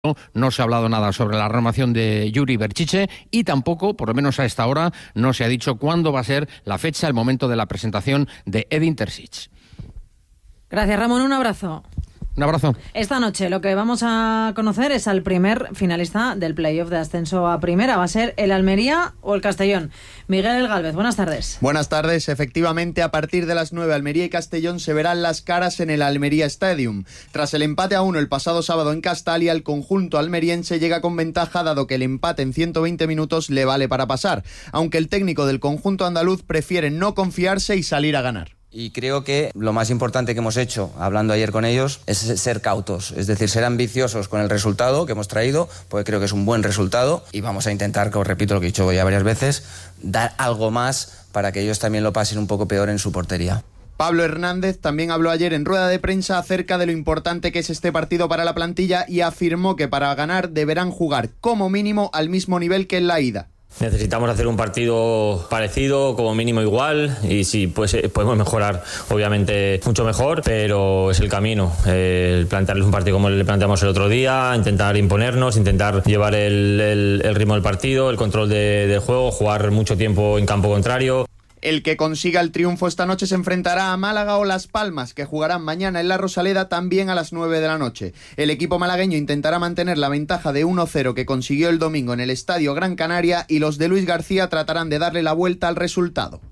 No se ha hablado nada sobre la renovación de Juri Berchiche y tampoco, por lo menos a esta hora, no se ha dicho cuándo va a ser la fecha, el momento de la presentación de Edin Terzic. Gracias, Ramón. Un abrazo. Un abrazo. Esta noche lo que vamos a conocer es al primer finalista del playoff de ascenso a primera. Va a ser el Almería o el Castellón. Miguel Gálvez, buenas tardes. Buenas tardes. Efectivamente, a partir de las 9, Almería y Castellón se verán las caras en el Almería Stadium. Tras el empate a 1 el pasado sábado en Castalia, el conjunto almeriense llega con ventaja, dado que el empate en 120 minutos le vale para pasar, aunque el técnico del conjunto andaluz prefiere no confiarse y salir a ganar. Y creo que lo más importante que hemos hecho, hablando ayer con ellos, es ser cautos, es decir, ser ambiciosos con el resultado que hemos traído, porque creo que es un buen resultado, y vamos a intentar, que os repito lo que he dicho ya varias veces, dar algo más para que ellos también lo pasen un poco peor en su portería. Pablo Hernández también habló ayer en rueda de prensa acerca de lo importante que es este partido para la plantilla y afirmó que para ganar deberán jugar como mínimo al mismo nivel que en la ida. Necesitamos hacer un partido parecido, como mínimo igual, y si pues, podemos mejorar, obviamente mucho mejor, pero es el camino. Plantearles un partido como le planteamos el otro día, intentar imponernos, intentar llevar el ritmo del partido, el control del juego, jugar mucho tiempo en campo contrario. El que consiga el triunfo esta noche se enfrentará a Málaga o Las Palmas, que jugarán mañana en la Rosaleda también a las 9 de la noche. El equipo malagueño intentará mantener la ventaja de 1-0 que consiguió el domingo en el Estadio Gran Canaria, y los de Luis García tratarán de darle la vuelta al resultado.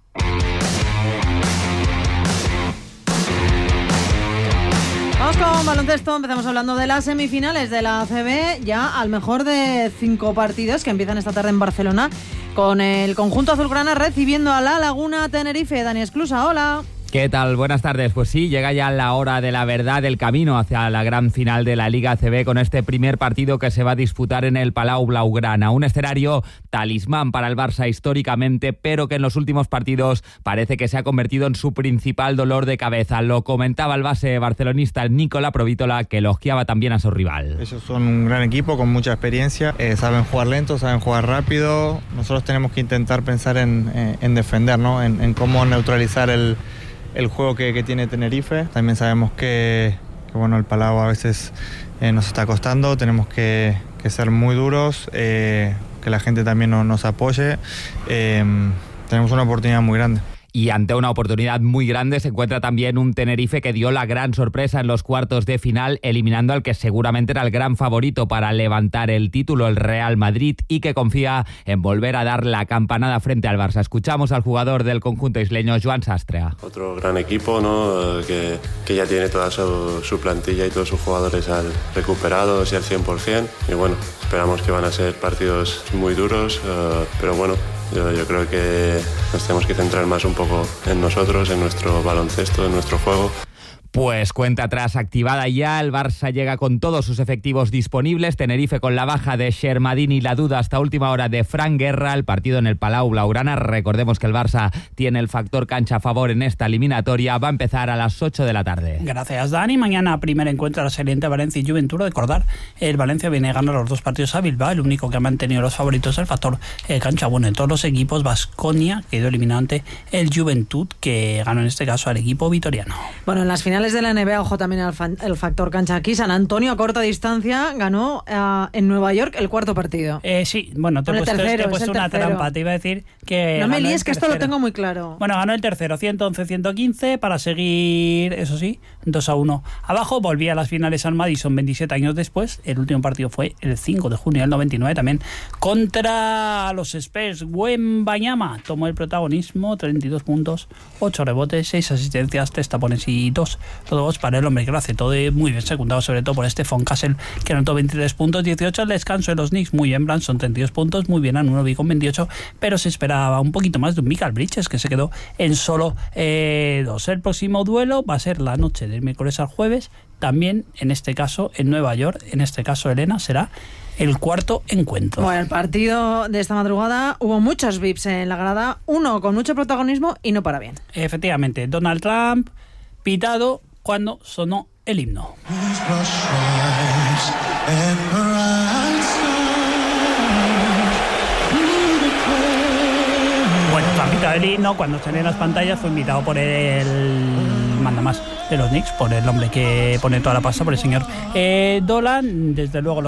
Vamos con baloncesto. Empezamos hablando de las semifinales de la ACB, ya al mejor de 5 partidos que empiezan esta tarde en Barcelona, con el conjunto azulgrana recibiendo a La Laguna Tenerife. Dani Esclusa, hola. ¿Qué tal? Buenas tardes. Pues sí, llega ya la hora de la verdad, el camino hacia la gran final de la Liga ACB, con este primer partido que se va a disputar en el Palau Blaugrana. Un escenario talismán para el Barça históricamente, pero que en los últimos partidos parece que se ha convertido en su principal dolor de cabeza. Lo comentaba el base barcelonista Nikola Provítola, que elogiaba también a su rival. Ellos son un gran equipo con mucha experiencia, saben jugar lento, saben jugar rápido. Nosotros tenemos que intentar pensar en defender, ¿no? En cómo neutralizar el juego que tiene Tenerife. También sabemos que bueno, el Palau a veces nos está costando, tenemos que ser muy duros, que la gente también nos apoye. Tenemos una oportunidad muy grande. Y ante una oportunidad muy grande se encuentra también un Tenerife que dio la gran sorpresa en los cuartos de final, eliminando al que seguramente era el gran favorito para levantar el título, el Real Madrid, y que confía en volver a dar la campanada frente al Barça. Escuchamos al jugador del conjunto isleño, Joan Sastrea. Otro gran equipo, ¿no? que ya tiene toda su plantilla y todos sus jugadores recuperados y al 100%. Y bueno, esperamos que van a ser partidos muy duros, pero bueno, yo creo que nos tenemos que centrar más un poco en nosotros, en nuestro baloncesto, en nuestro juego. Pues cuenta atrás activada ya, el Barça llega con todos sus efectivos disponibles, Tenerife con la baja de Shermadini y la duda hasta última hora de Fran Guerra, el partido en el Palau Blaugrana. Recordemos que el Barça tiene el factor cancha a favor en esta eliminatoria, va a empezar a las 8 de la tarde. Gracias, Dani. Mañana primer encuentro la serie entre Valencia y Juventud. Recordar, el Valencia viene a ganar los 2 partidos a Bilbao, el único que ha mantenido los favoritos es el factor cancha. Bueno, en todos los equipos, Baskonia quedó eliminado ante el Juventud, que ganó en este caso al equipo vitoriano. Bueno, en las finales de la NBA, ojo también el factor cancha aquí. San Antonio a corta distancia ganó en Nueva York el cuarto partido. Sí, bueno, te he puesto una trampa. Te iba a decir que... No me líes, que esto lo tengo muy claro. Bueno, ganó el tercero, 111-115, para seguir, eso sí, 2-1 abajo. Volvía a las finales al Madison 27 años después. El último partido fue el 5 de junio del 99, también contra los Spurs. Wembanyama tomó el protagonismo, 32 puntos, 8 rebotes, 6 asistencias, 3 tapones y 2 todos para el hombre que lo hace todo muy bien, secundado sobre todo por Stephon Castle, que anotó 23 puntos, 18 al descanso de los Knicks. Muy bien, Branson, 32 puntos, muy bien Anunoby con 28, pero se esperaba un poquito más de un Michael Bridges, que se quedó en solo 2. El próximo duelo va a ser la noche del miércoles al jueves, también en este caso en Nueva York. En este caso, Elena, será el cuarto encuentro. Bueno, el partido de esta madrugada hubo muchos VIPs en la grada, uno con mucho protagonismo y no para bien. Efectivamente, Donald Trump pitado cuando sonó el himno. Bueno, la mitad del himno, cuando salió en las pantallas, fue invitado por el demanda más de los Knicks por el hombre que pone toda la pasta, por el señor Dolan. Desde luego